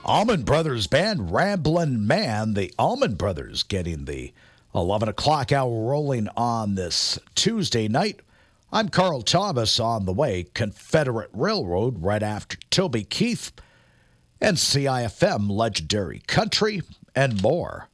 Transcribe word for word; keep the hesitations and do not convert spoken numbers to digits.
Allman Brothers Band, Ramblin' Man. The Allman Brothers getting the eleven o'clock hour rolling on this Tuesday night. I'm Carl Thomas on the way. Confederate Railroad right after Toby Keith and C I F M, Legendary Country, and more.